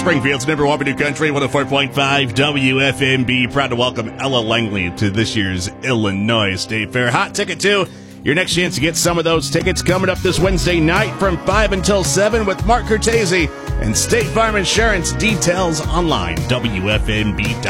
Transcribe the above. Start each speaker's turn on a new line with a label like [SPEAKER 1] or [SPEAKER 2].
[SPEAKER 1] Springfield's number one New Country, 104.5 WFMB. Proud to welcome Ella Langley to this year's Illinois State Fair. Hot Ticket 2. Your next chance to get some of those tickets coming up this Wednesday night from 5 until 7 with Mark Cortese and State Farm Insurance. Details online, WFMB.com.